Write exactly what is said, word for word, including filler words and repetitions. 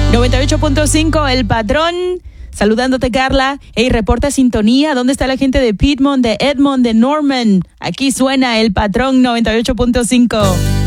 noventa y ocho punto cinco, El Patrón. Saludándote, Carla. Hey, reporta sintonía. ¿Dónde está la gente de Piedmont, de Edmond, de Norman? Aquí suena El Patrón noventa y ocho punto cinco.